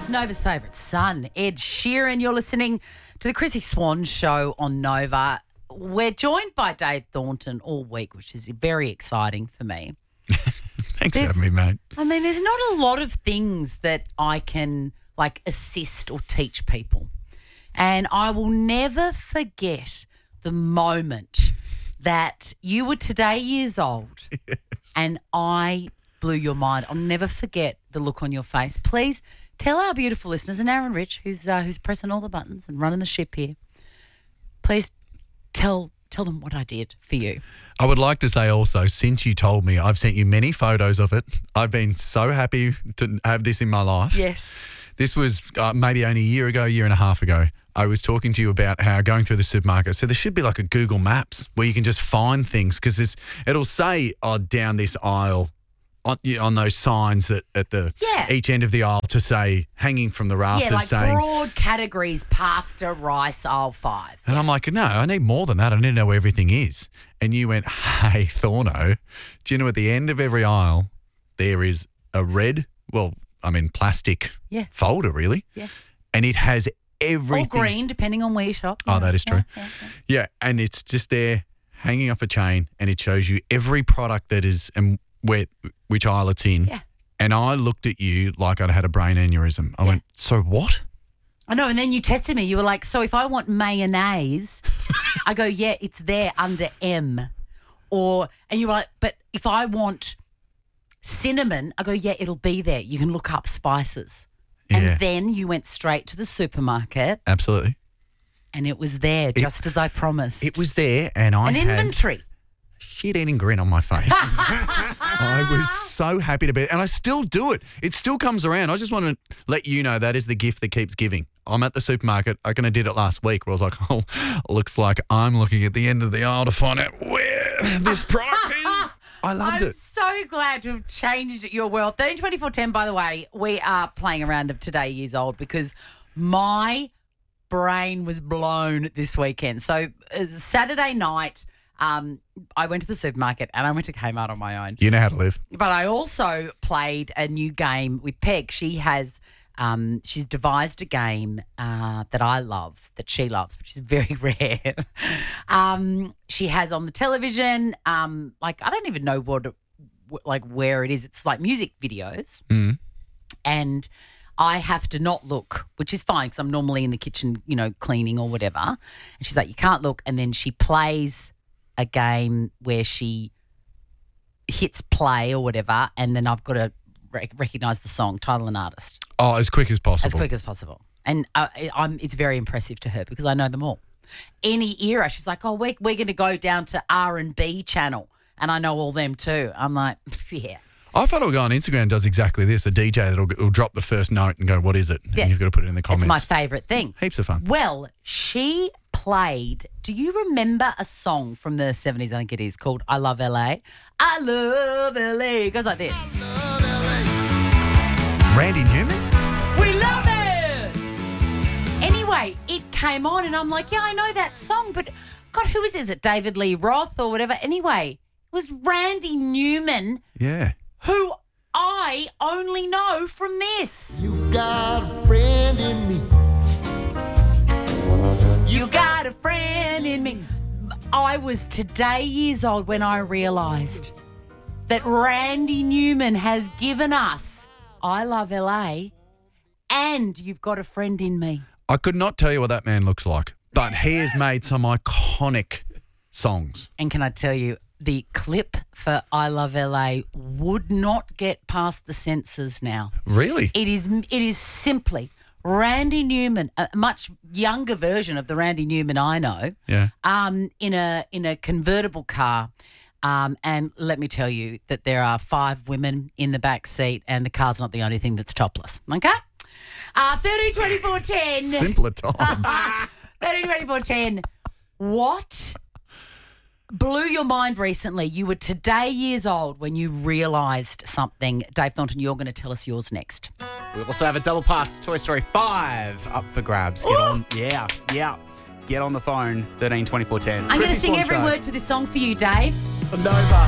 Nova's favourite son, Ed Sheeran. You're listening to the Chrissy Swan Show on Nova. We're joined by Dave Thornton all week, which is very exciting for me. Thanks for having me, mate. I mean, there's not a lot of things that I can, assist or teach people. And I will never forget the moment that you were today years old and I blew your mind. I'll never forget the look on your face. Please tell our beautiful listeners, and Aaron Rich, who's pressing all the buttons and running the ship here, please tell them what I did for you. I would like to say also, since you told me, I've sent you many photos of it. I've been so happy to have this in my life. Yes. This was maybe only a year and a half ago. I was talking to you about how going through the supermarket, so there should be like a Google Maps where you can just find things because it'll say down this aisle on those signs that at the each end of the aisle to say hanging from the rafters saying broad categories, pasta, rice, aisle 5. And I'm like, no, I need more than that. I need to know where everything is. And you went, hey, Thorno, do you know at the end of every aisle there is a red, plastic folder really. Yeah. And it has everything. Or green, depending on where you shop. Oh, that is true. Yeah, and it's just there hanging off a chain and it shows you every product that is and which aisle it's in. Yeah. And I looked at you like I'd had a brain aneurysm. I went, so what? I know, and then you tested me. You were like, so if I want mayonnaise, I go, yeah, it's there under M. And you were like, but if I want cinnamon, I go, yeah, it'll be there. You can look up spices. Yeah. And then you went straight to the supermarket. Absolutely. And it was there, just as I promised. It was there, and I had inventory. Shit-eating grin on my face. I was so happy to be, and I still do it. It still comes around. I just want to let you know that is the gift that keeps giving. I'm at the supermarket. I kind of did it last week where I was like, oh, looks like I'm looking at the end of the aisle to find out where this product is. I loved it. I'm so glad to have changed your world. 13-24-10, by the way, we are playing around of today years old because my brain was blown this weekend. So Saturday night, I went to the supermarket and I went to Kmart on my own. You know how to live. But I also played a new game with Peg. She has, she's devised a game that I love, that she loves, which is very rare. She has on the television, I don't even know where it is. It's like music videos. Mm. And I have to not look, which is fine because I'm normally in the kitchen, cleaning or whatever. And she's like, you can't look. And then she plays a game where she hits play or whatever, and then I've got to recognise the song, title and artist. Oh, as quick as possible. As quick as possible. And it's very impressive to her because I know them all. Any era, she's like, oh, we're going to go down to R&B channel, and I know all them too. I'm like, yeah. I thought it'll go on Instagram does exactly this, a DJ that'll drop the first note and go, what is it? And you've got to put it in the comments. It's my favourite thing. Heaps of fun. Well, she played, do you remember a song from the 70s, I think it is, called I Love LA? I love LA. It goes like this. Randy Newman? We love it! Anyway, it came on and I'm like, yeah, I know that song, but God, who is it? Is it David Lee Roth or whatever? Anyway, it was Randy Newman. Yeah. Who I only know from this. You got a friend in me. You got a friend in me. I was today years old when I realised that Randy Newman has given us I Love LA and You've Got a Friend in Me. I could not tell you what that man looks like, but he has made some iconic songs. And can I tell you, the clip for I Love LA would not get past the censors now. Really? It is simply Randy Newman, a much younger version of the Randy Newman I know. Yeah. In a convertible car. And let me tell you that there are 5 women in the back seat and the car's not the only thing that's topless. Okay? 13-24-10. Simpler times. 13-24-10. What blew your mind recently? You were today years old when you realised something. Dave Thornton, you're going to tell us yours next. We also have a double pass to Toy Story 5 up for grabs. Get on, Get on the phone, 13-24-10. I'm going to sing every word to this song for you, Dave. Nova.